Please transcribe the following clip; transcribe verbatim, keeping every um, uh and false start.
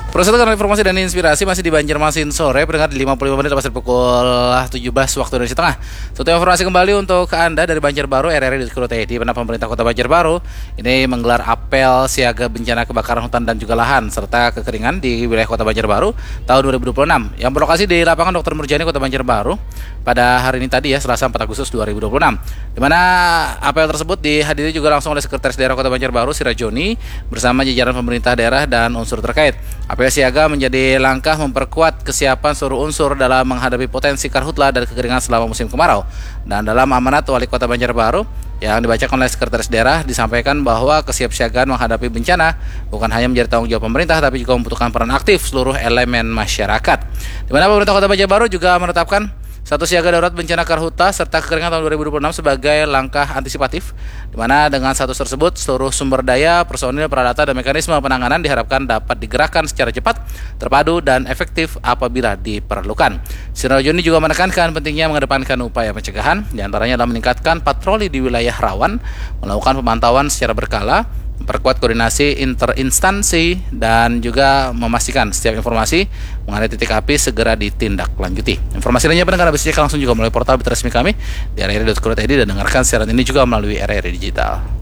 Proses karena informasi dan inspirasi masih di Banjarmasin sore, pendengar di lima puluh lima menit lepas pukul tujuh belas waktu Indonesia Tengah. Satu informasi kembali untuk Anda dari Banjarbaru, R R I titik I D, di mana pemerintah Kota Banjarbaru ini menggelar apel siaga bencana kebakaran hutan dan juga lahan serta kekeringan di wilayah Kota Banjarbaru tahun dua ribu dua puluh enam yang berlokasi di lapangan Dokter Murjani Kota Banjarbaru pada hari ini tadi ya, Selasa empat Agustus dua ribu dua puluh enam. Di mana apel tersebut dihadiri juga langsung oleh Sekretaris Daerah Kota Banjarbaru Sirajoni bersama jajaran pemerintah daerah dan unsur terkait. Apel siaga menjadi langkah memperkuat kesiapan seluruh unsur dalam menghadapi potensi karhutla dan kekeringan selama musim kemarau. Dan dalam amanat Wali Kota Banjarbaru yang dibacakan oleh Sekretaris Daerah disampaikan bahwa kesiapsiagaan menghadapi bencana bukan hanya menjadi tanggung jawab pemerintah, tapi juga membutuhkan peran aktif seluruh elemen masyarakat. Di mana pemerintah Kota Banjarbaru juga menetapkan satu siaga darurat bencana karhutla serta kekeringan tahun dua ribu dua puluh enam sebagai langkah antisipatif, di mana dengan status tersebut seluruh sumber daya, personil, peralatan, dan mekanisme penanganan diharapkan dapat digerakkan secara cepat, terpadu, dan efektif apabila diperlukan. Sirajoni juga menekankan pentingnya mengedepankan upaya pencegahan, diantaranya dalam meningkatkan patroli di wilayah rawan, melakukan pemantauan secara berkala, memperkuat koordinasi interinstansi, dan juga memastikan setiap informasi mengenai titik api segera ditindaklanjuti. Informasi lainnya pendengar bisa cek langsung juga melalui portal resmi kami di r r i titik co titik i d dan dengarkan siaran ini juga melalui R R I Digital.